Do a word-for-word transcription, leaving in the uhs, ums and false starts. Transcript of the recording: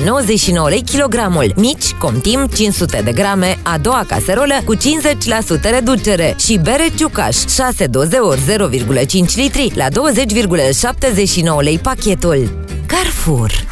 nouăzeci și nouă lei kilogramul. Mici, Comtim, cinci sute de grame, a doua caserolă cu cincizeci la sută reducere. Și bere Ciucaș, șase doze ori zero virgulă cinci litri la douăzeci virgulă șaptezeci și nouă lei pachetul. Carrefour.